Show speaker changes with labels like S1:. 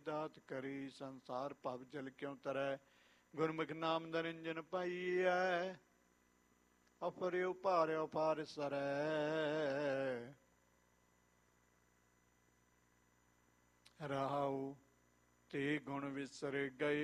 S1: ਦਾਤ ਕਰੀ, ਸੰਸਾਰ ਭਵ ਜਲ ਕਿਉਂ ਤਰੈ, ਗੁਰਮੁਖ ਨਾਮ ਨਿਰੰਜਨ ਪਾਈਐ, ਅਫਰਿਓ ਭਾਰਿਓ ਪਾਰ ਸਰੈ। ਰਹਾਉ ਤੇ ਗੁਣ ਵਿਸਰ ਗਏ,